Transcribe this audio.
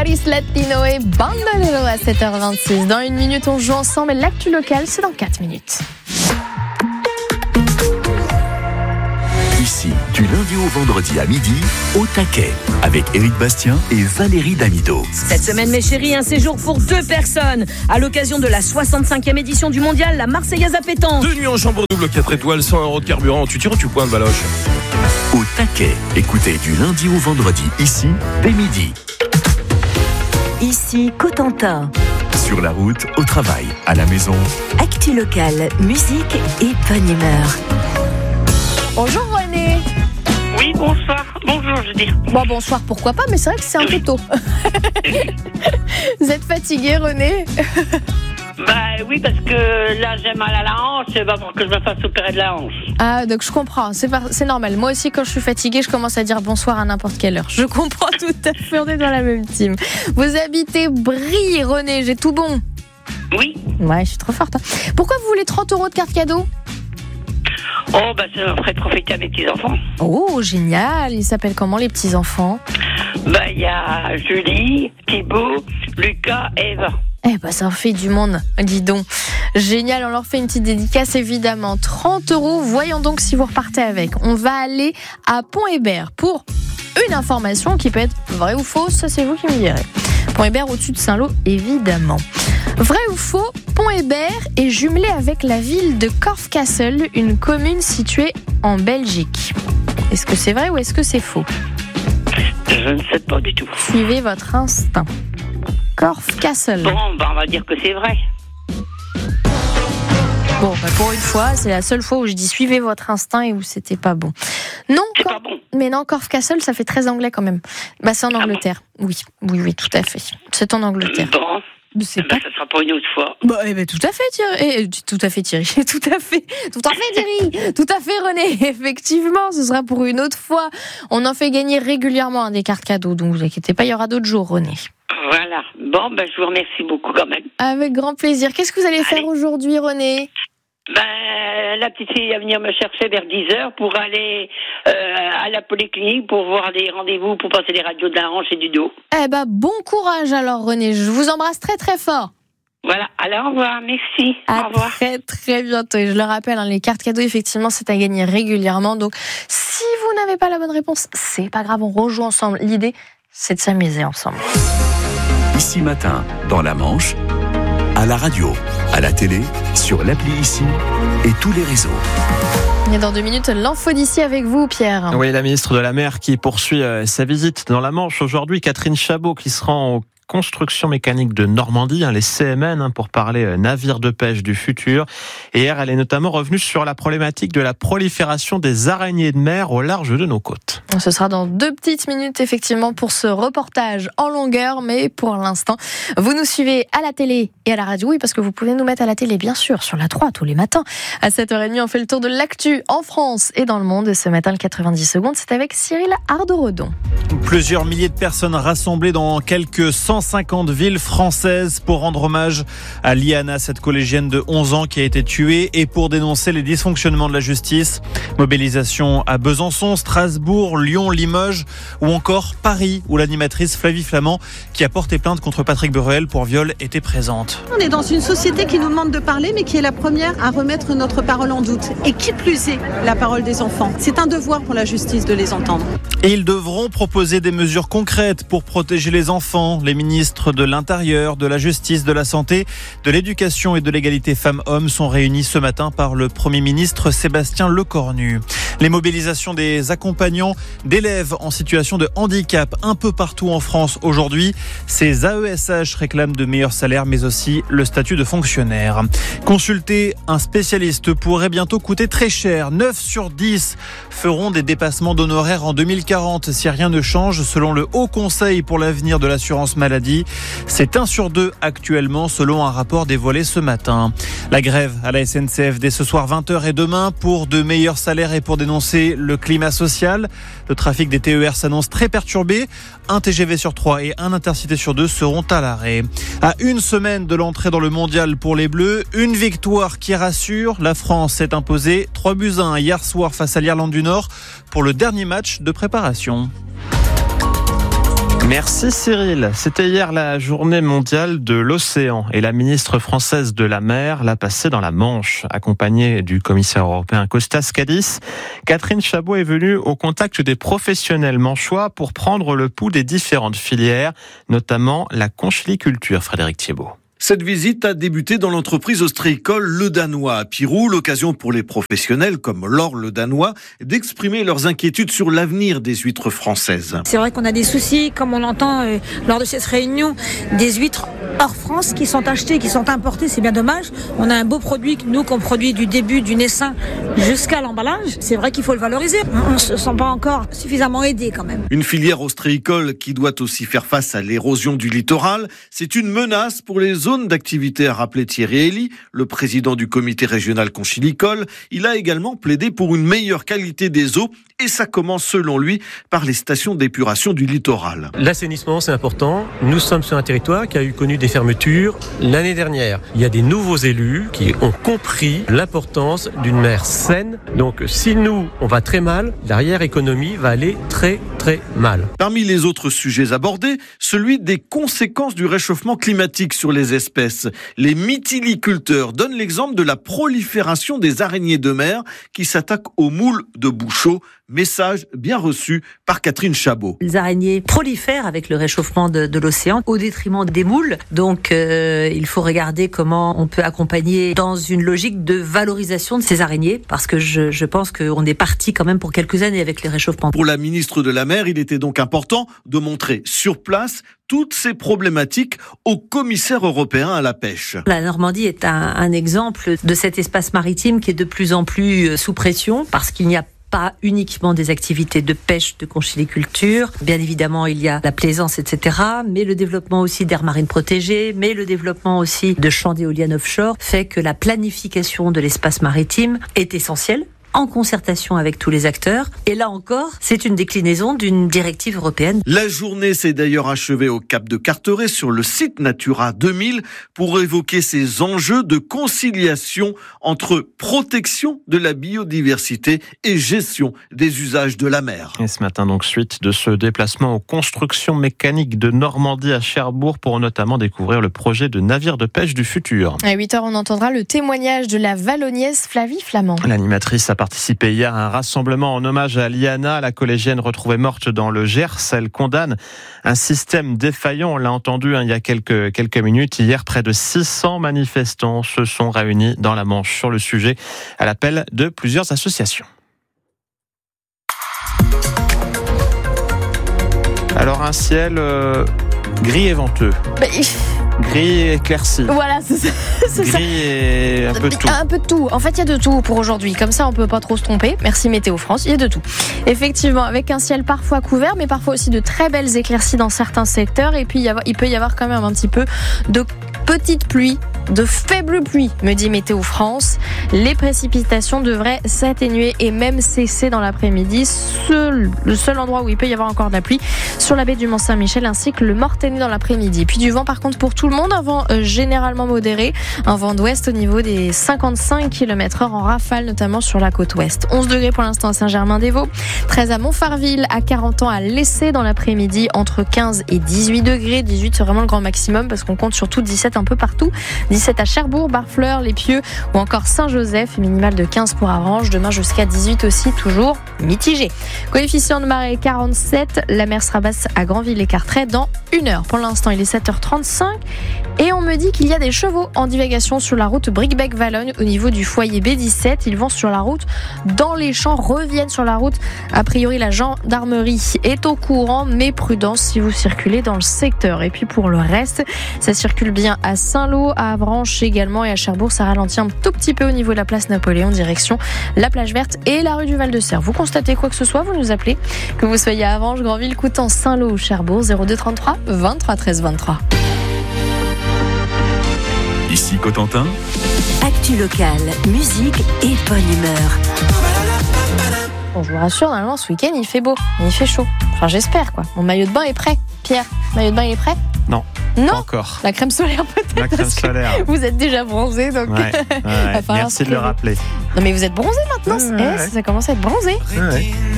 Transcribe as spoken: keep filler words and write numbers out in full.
Boris Latino et Bandolero à sept heures vingt-six. Dans une minute, on joue ensemble. L'actu locale, c'est dans quatre minutes. Ici, du lundi au vendredi à midi, au taquet, avec Éric Bastien et Valérie Damido. Cette semaine, mes chéris, un séjour pour deux personnes. À l'occasion de la soixante-cinquième édition du mondial, la Marseillaise à pétanque. Deux nuits en chambre double, quatre étoiles, cent euros de carburant. Tu tires ou tu pointes, Valoche? Au taquet, écoutez du lundi au vendredi, ici, dès midi. Ici, Cotentin. Sur la route, au travail, à la maison. Actu locale, musique et bonne humeur. Bonjour René. Oui, bonsoir. Bonjour, je dis. Bon, bonsoir, pourquoi pas, mais c'est vrai que c'est un peu tôt. Vous êtes fatigué, René? Bah oui, parce que là, j'ai mal à la hanche, c'est pas pour que je me fasse opérer de la hanche. Ah, donc je comprends, c'est, par... c'est normal. Moi aussi, quand je suis fatiguée, je commence à dire bonsoir à n'importe quelle heure. Je comprends tout à fait, on est dans la même team. Vous habitez Brie, René, j'ai tout bon. Oui. Ouais, je suis trop forte. Hein. Pourquoi vous voulez trente euros de carte cadeau? Oh, bah ça me ferait profiter à mes petits-enfants. Oh, génial. Ils s'appellent comment, les petits-enfants? Bah, il y a Julie, Thibaut, Lucas et Eva. Eh ben, ça en fait du monde, dis donc. Génial, on leur fait une petite dédicace, évidemment. trente euros, voyons donc si vous repartez avec. On va aller à Pont-Hébert pour une information qui peut être vraie ou fausse, ça c'est vous qui me direz. Pont-Hébert au-dessus de Saint-Lô, évidemment. Vrai ou faux, Pont-Hébert est jumelé avec la ville de Korfkassel, une commune située en Belgique. Est-ce que c'est vrai ou est-ce que c'est faux? Je ne sais pas du tout. Suivez votre instinct. Korfkassel. Bon, bah on va dire que c'est vrai. Bon, bah pour une fois, c'est la seule fois où je dis suivez votre instinct et où c'était pas bon. Non, C'est Cor- pas bon. mais non, Korfkassel, ça fait très anglais quand même. Bah c'est en Ah Angleterre. Oui, oui, oui, tout à fait. C'est en Angleterre. Bon, C'est bah, pas. ça sera pour une autre fois. Bah, eh ben, tout à fait, Thierry. Eh, tout à fait, Thierry. Tout à fait. Tout à fait, Thierry. Tout à fait, René. Effectivement, ce sera pour une autre fois. On en fait gagner régulièrement hein, des cartes cadeaux. Donc, vous inquiétez pas, il y aura d'autres jours, René. Voilà. Bon, bah je vous remercie beaucoup quand même. Avec grand plaisir. Qu'est-ce que vous allez faire Allez. aujourd'hui, René? Ben, la petite fille va venir me chercher vers dix heures pour aller euh, à la polyclinique pour voir des rendez-vous pour passer les radios de la hanche et du dos. Eh ben, bon courage alors, René. Je vous embrasse très, très fort. Voilà. Alors, au revoir. Merci. À au revoir. très très bientôt. Et je le rappelle, hein, les cartes cadeaux, effectivement, c'est à gagner régulièrement. Donc, si vous n'avez pas la bonne réponse, c'est pas grave, on rejoue ensemble. L'idée, c'est de s'amuser ensemble. Ici matin, dans la Manche, à la radio, à la télé, sur l'appli Ici et tous les réseaux. Et dans deux minutes, l'info d'ici avec vous, Pierre. Oui, la ministre de la Mer qui poursuit euh, sa visite dans la Manche. Aujourd'hui, Catherine Chabot qui se rend au construction mécanique de Normandie, hein, les C M N, hein, pour parler euh, navires de pêche du futur. Et hier, elle est notamment revenue sur la problématique de la prolifération des araignées de mer au large de nos côtes. Ce sera dans deux petites minutes, effectivement, pour ce reportage en longueur. Mais pour l'instant, vous nous suivez à la télé et à la radio. Oui, parce que vous pouvez nous mettre à la télé, bien sûr, sur la trois tous les matins. À sept heures trente, on fait le tour de l'actu en France et dans le monde. Ce matin, le quatre-vingt-dix secondes, c'est avec Cyril Ardorodon. Plusieurs milliers de personnes rassemblées dans quelques cent cinquante villes françaises pour rendre hommage à Liana, cette collégienne de onze ans qui a été tuée, et pour dénoncer les dysfonctionnements de la justice. Mobilisation à Besançon, Strasbourg, Lyon, Limoges ou encore Paris, où l'animatrice Flavie Flamand, qui a porté plainte contre Patrick Bruel pour viol, était présente. On est dans une société qui nous demande de parler, mais qui est la première à remettre notre parole en doute. Et qui plus est, la parole des enfants. C'est un devoir pour la justice de les entendre. Et ils devront proposer des mesures concrètes pour protéger les enfants. Les ministres de l'Intérieur, de la Justice, de la Santé, de l'Éducation et de l'égalité femmes-hommes sont réunis ce matin par le Premier ministre Sébastien Lecornu. Les mobilisations des accompagnants d'élèves en situation de handicap un peu partout en France aujourd'hui. Ces A E S H réclament de meilleurs salaires mais aussi le statut de fonctionnaire. Consulter un spécialiste pourrait bientôt coûter très cher. neuf sur dix feront des dépassements d'honoraires en deux mille quarante si rien ne change selon le Haut Conseil pour l'avenir de l'assurance maladie. C'est un sur deux actuellement selon un rapport dévoilé ce matin. La grève à la S N C F dès ce soir vingt heures et demain pour de meilleurs salaires et pour dénoncer le climat social. Le trafic des T E R s'annonce très perturbé. Un T G V sur trois et un Intercité sur deux seront à l'arrêt. À une semaine de l'entrée dans le mondial pour les Bleus, une victoire qui rassure. La France s'est imposée trois buts à un hier soir face à l'Irlande du Nord pour le dernier match de préparation. Merci Cyril. C'était hier la journée mondiale de l'océan et la ministre française de la mer l'a passée dans la Manche. Accompagnée du commissaire européen Kostas Kadis, Catherine Chabot est venue au contact des professionnels manchois pour prendre le pouls des différentes filières, notamment la conchiliculture. Frédéric Thiebaud. Cette visite a débuté dans l'entreprise ostréicole Le Danois à Pirou, l'occasion pour les professionnels comme Laure Le Danois d'exprimer leurs inquiétudes sur l'avenir des huîtres françaises. C'est vrai qu'on a des soucis, comme on l'entend euh, lors de cette réunion, des huîtres hors France qui sont achetées, qui sont importées, c'est bien dommage. On a un beau produit, nous, qu'on produit du début du naissin jusqu'à l'emballage. C'est vrai qu'il faut le valoriser. On ne se sent pas encore suffisamment aidé quand même. Une filière ostréicole qui doit aussi faire face à l'érosion du littoral. C'est une menace pour les zones d'activité, a rappelé Thierry Elie, le président du comité régional conchilicole. Il a également plaidé pour une meilleure qualité des eaux et ça commence selon lui par les stations d'épuration du littoral. L'assainissement, c'est important. Nous sommes sur un territoire qui a eu connu des fermetures l'année dernière. Il y a des nouveaux élus qui ont compris l'importance d'une mer saine. Donc si nous, on va très mal, l'arrière-économie va aller très très mal. Parmi les autres sujets abordés, celui des conséquences du réchauffement climatique sur les espèces. Les mytiliculteurs donnent l'exemple de la prolifération des araignées de mer qui s'attaquent aux moules de Bouchot. Message bien reçu par Catherine Chabot. Les araignées prolifèrent avec le réchauffement de, de l'océan au détriment des moules. Donc euh, il faut regarder comment on peut accompagner dans une logique de valorisation de ces araignées, parce que je, je pense qu'on est parti quand même pour quelques années avec les réchauffements. Pour la ministre de la Mer, il était donc important de montrer sur place toutes ces problématiques au commissaire européen à la pêche. La Normandie est un, un exemple de cet espace maritime qui est de plus en plus sous pression parce qu'il n'y a pas uniquement des activités de pêche, de conchiliculture. Bien évidemment, il y a la plaisance, et cetera. Mais le développement aussi d'aires marines protégées, mais le développement aussi de champs d'éoliennes offshore fait que la planification de l'espace maritime est essentielle, en concertation avec tous les acteurs. Et là encore, c'est une déclinaison d'une directive européenne. La journée s'est d'ailleurs achevée au Cap de Carteret sur le site Natura deux mille pour évoquer ces enjeux de conciliation entre protection de la biodiversité et gestion des usages de la mer. Et ce matin donc, suite de ce déplacement aux constructions mécaniques de Normandie à Cherbourg pour notamment découvrir le projet de navire de pêche du futur. À huit heures, on entendra le témoignage de la Vallonniaise Flavie Flamand. L'animatrice a participé hier à un rassemblement en hommage à Liana, la collégienne retrouvée morte dans le Gers. Elle condamne un système défaillant. On l'a entendu hein, il y a quelques, quelques minutes. Hier, près de six cents manifestants se sont réunis dans la Manche sur le sujet à l'appel de plusieurs associations. Alors un ciel euh, gris et venteux. Bah, Gris et éclairci. Voilà, c'est ça. C'est Gris ça. et un peu de tout. Un peu de tout. En fait, il y a de tout pour aujourd'hui. Comme ça, on peut pas trop se tromper. Merci Météo France. Il y a de tout. Effectivement, avec un ciel parfois couvert, mais parfois aussi de très belles éclaircies dans certains secteurs. Et puis, il peut y avoir quand même un petit peu de petites pluies, de faibles pluies, me dit Météo France. Les précipitations devraient s'atténuer et même cesser dans l'après-midi. Seul, le seul endroit où il peut y avoir encore de la pluie, sur la baie du Mont-Saint-Michel ainsi que le Mortagne dans l'après-midi. Puis du vent par contre pour tout le monde, un vent euh, généralement modéré, un vent d'ouest au niveau des cinquante-cinq kilomètres heure en rafale, notamment sur la côte ouest. onze degrés pour l'instant à Saint-Germain-des-Vaux, treize à Montfarville, à quarante ans à Lessay dans l'après-midi, entre quinze et dix-huit degrés. dix-huit c'est vraiment le grand maximum parce qu'on compte surtout dix-sept un peu partout. dix-sept à Cherbourg, Barfleur, Les Pieux ou encore Saint-Joseph, minimale de quinze pour Avranches, demain jusqu'à dix-huit aussi, toujours mitigé. Coefficient de marée quarante-sept, la mer sera basse à Granville et Carteret dans une heure. Pour l'instant, il est sept heures trente-cinq et on me dit qu'il y a des chevaux en divagation sur la route Bricbec-Valognes au niveau du foyer B dix-sept. Ils vont sur la route dans les champs, reviennent sur la route. A priori, la gendarmerie est au courant, mais prudence si vous circulez dans le secteur. Et puis pour le reste, ça circule bien à Saint-Lô, à Avranches également et à Cherbourg. Ça ralentit un tout petit peu au niveau de la place Napoléon, direction la plage verte et la rue du Val-de-Serre. Vous constatez quoi que ce soit, vous nous appelez. Que vous soyez à Avranches, Granville, Coutances, Saint-Lô ou Cherbourg, zéro deux trente-trois vingt-trois treize vingt-trois. Ici Cotentin. Actu locale, musique et bonne humeur. Bon, je vous rassure, normalement ce week-end il fait beau, il fait chaud. Enfin j'espère quoi. Mon maillot de bain est prêt. Pierre, maillot de bain il est prêt ? Non. Non. Pas encore. La crème solaire peut-être. La crème solaire. Vous êtes déjà bronzé donc. Ouais, ouais, ouais. Merci de le rappeler. Non mais vous êtes bronzé maintenant. Ouais, eh, ouais. ça, ça commence à être bronzé. Ouais.